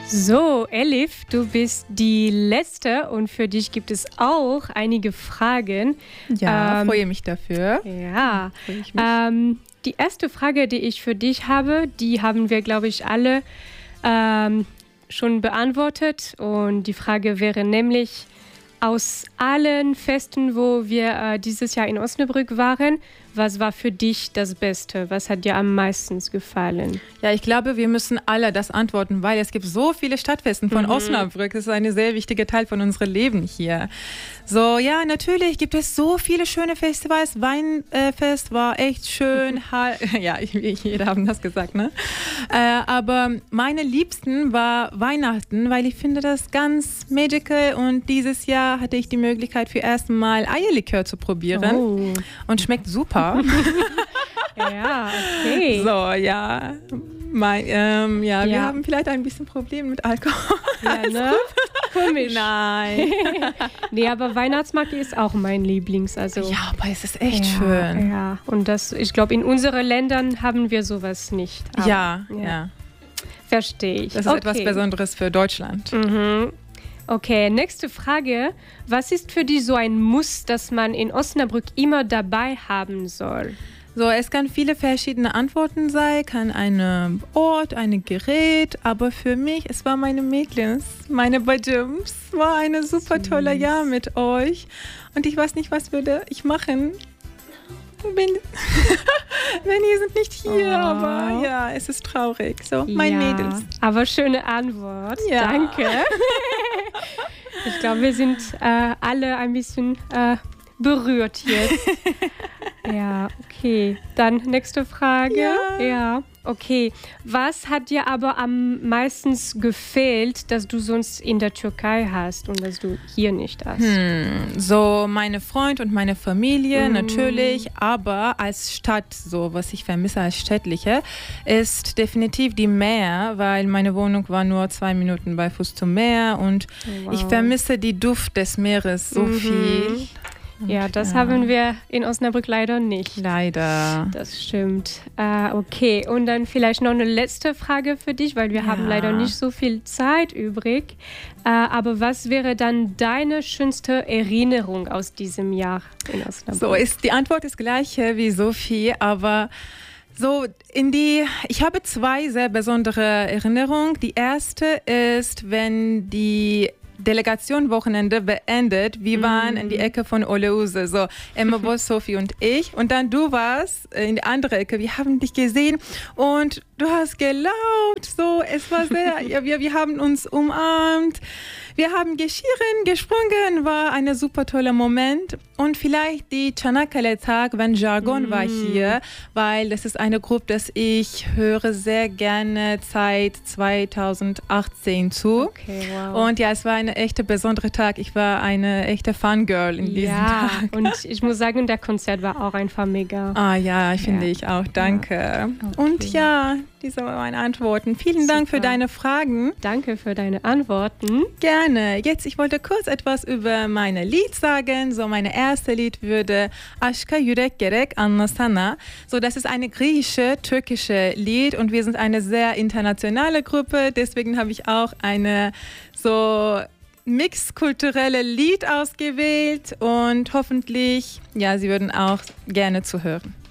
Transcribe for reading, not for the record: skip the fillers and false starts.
So, Elif, du bist die Letzte und für dich gibt es auch einige Fragen. Ja, freue mich dafür. Ja, Freue ich mich. Die erste Frage, die ich für dich habe, die haben wir, glaube ich, alle schon beantwortet. Und die Frage wäre nämlich, aus allen Festen, wo wir dieses Jahr in Osnabrück waren, was war für dich das Beste? Was hat dir am meisten gefallen? Ja, ich glaube, wir müssen alle das antworten, weil es gibt so viele Stadtfesten von Osnabrück. Das ist ein sehr wichtiger Teil von unserem Leben hier. So, ja, natürlich gibt es so viele schöne Festivals. Weinfest war echt schön. Ja, jeder haben das gesagt, ne? Aber meine Liebsten war Weihnachten, weil ich finde das ganz magical. Und dieses Jahr hatte ich die Möglichkeit, für erst Mal Eierlikör zu probieren. Oh. Und schmeckt super. Ja, okay. So, ja. Wir haben vielleicht ein bisschen Probleme mit Alkohol. Ja, ne? Komisch. Nein. Nee, aber Weihnachtsmarkt ist auch mein Lieblings. Also, Ja, aber es ist echt schön. Ja, und ich glaube, in unseren Ländern haben wir sowas nicht. Aber, Ja. Verstehe ich. Das ist etwas Besonderes für Deutschland. Mhm. Okay, nächste Frage. Was ist für dich so ein Muss, das man in Osnabrück immer dabei haben soll? So, es kann viele verschiedene Antworten sein, kann ein Ort, ein Gerät, aber für mich, es war meine Mädels, meine Bajums, war eine super tolle Jahr mit euch und ich weiß nicht, was würde ich machen, wenn ihr sind nicht hier, aber ja, es ist traurig. So, mein Mädels. Aber schöne Antwort. Ja. Danke. Ich glaube, wir sind alle ein bisschen berührt jetzt. Ja, okay. Dann nächste Frage. Ja. Okay. Was hat dir aber am meisten gefehlt, dass du sonst in der Türkei hast und dass du hier nicht hast? So, meine Freund und meine Familie natürlich, aber als Stadt, so was ich vermisse als Städtliche, ist definitiv die Meer, weil meine Wohnung war nur 2 Minuten bei Fuß zum Meer und ich vermisse die Duft des Meeres so viel. Ja, das haben wir in Osnabrück leider nicht. Leider. Das stimmt. Okay, und dann vielleicht noch eine letzte Frage für dich, weil wir haben leider nicht so viel Zeit übrig. Aber was wäre dann deine schönste Erinnerung aus diesem Jahr in Osnabrück? So, die Antwort ist gleiche wie Sophie, aber so ich habe 2 sehr besondere Erinnerungen. Die erste ist, wenn die Delegation-Wochenende beendet. Wir waren in die Ecke von Oleuse, so Emma Boss, Sophie und ich. Und dann du warst in die andere Ecke. Wir haben dich gesehen und du hast gelaubt. So, es war sehr, wir haben uns umarmt. Wir haben geschieden, gesprungen, war ein super toller Moment. Und vielleicht die Çanakkale-Tag, wenn Jargon war hier, weil das ist eine Gruppe, das ich höre sehr gerne seit 2018 zu. Okay, wow. Und ja, es war ein echter besonderer Tag. Ich war eine echte Fangirl in diesem Tag. Und ich muss sagen, der Konzert war auch einfach mega. Ah ja, finde ich auch. Danke. Ja. Okay. Und ja, diese waren meine Antworten. Vielen Dank für deine Fragen. Danke für deine Antworten. Gerne. Jetzt, ich wollte kurz etwas über meine Lied sagen. So, meine erste Lied würde Aşka Yürek Gerek Anlasana. So, das ist eine türkische Lied und wir sind eine sehr internationale Gruppe. Deswegen habe ich auch eine so mixkulturelle Lied ausgewählt und hoffentlich, ja, Sie würden auch gerne zuhören.